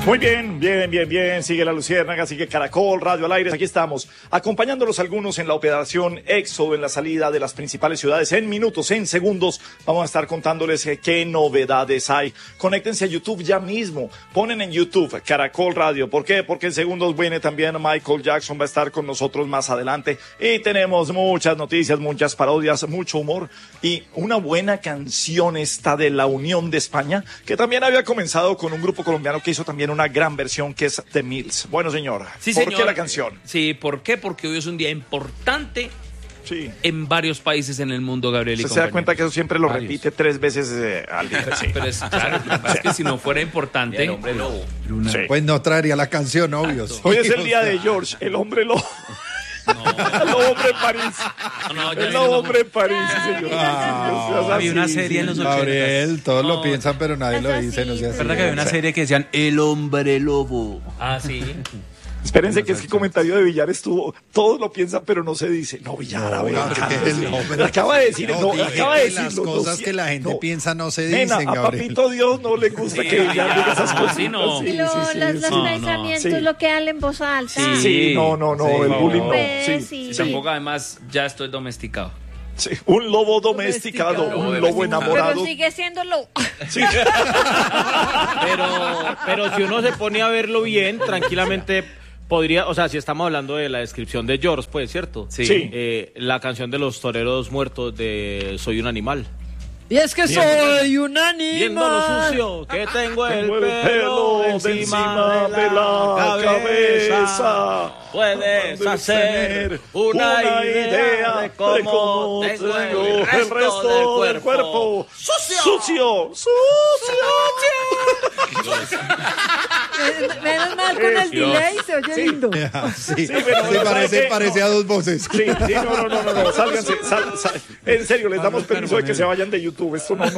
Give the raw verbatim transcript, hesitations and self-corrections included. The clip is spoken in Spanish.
Muy bien, bien, bien, bien. Sigue la Luciérnaga, sigue Caracol, Radio al Aire. Aquí estamos, acompañándolos algunos en la operación Éxodo, en la salida de las principales ciudades. En minutos, en segundos, vamos a estar contándoles eh, qué novedades hay. Conéctense a YouTube ya mismo. Ponen en YouTube Caracol Radio. ¿Por qué? Porque en segundos viene también Michael Jackson, va a estar con nosotros más adelante. Y tenemos muchas noticias, muchas parodias, mucho humor y una buena canción esta de la Unión de España, que también había comenzado con un grupo colombiano que hizo también una gran versión, que es The Mills. Bueno, señor, sí, ¿por señor. qué la canción? Sí, ¿por qué? Porque hoy es un día importante sí. en varios países en el mundo, Gabriel. Usted se da cuenta que eso siempre lo varios. repite tres veces eh, al día. Sí. Pero es, claro, es que si no fuera importante... El hombre lobo. Sí. Pues no traería la canción, obvio. Hoy es el día de George, el hombre lobo. No. El hombre en París. No, no, el hombre en París, sí, señor. Ah, había una serie en los ochenta. Gabriel, todos no. lo piensan, pero nadie lo dice. No sé. Es verdad que había una serie que decían El hombre lobo. Ah, sí. Espérense que es que comentario de Villar estuvo, todos lo piensan pero no se dice. No, Villar, a ver, no, acaba de decir, no, no acaba de decir las cosas que la gente no, piensa no se nena, dicen, a Papito Dios no le gusta sí, que Villar diga esas cosas. Sí, no. Sí, lo, sí, sí, los, los no, pensamientos no. lo que hablan en voz alta. Sí, sí, no, no, no, sí, el bullying no. Pues, sí. Sí. Tampoco, además, ya estoy domesticado. Sí, un lobo domesticado, domesticado, un lobo enamorado. Pero sigue siendo lobo. Sí. pero, pero si uno se pone a verlo bien, tranquilamente podría, o sea, si estamos hablando de la descripción de George, pues, ¿cierto? Sí. sí. Eh, la canción de los toreros muertos de Soy un animal. Y es que Viendo, soy un animal. Viendo lo sucio que tengo el, tengo el pelo, pelo encima, encima de la, la cabeza. cabeza. Puedes hacer una, una idea, idea de cómo, de cómo tengo, tengo el resto, el resto del, cuerpo. del cuerpo. ¡Sucio! ¡Sucio! ¡Sucio! Menos mal con el delay se oye sí. lindo. Sí, sí, pero sí parece, parece no. a dos voces. Sí, sí, no, no, no, no, no. Sálganse, sal, sal. En serio, les damos permiso de que se vayan de YouTube. Esto no, no.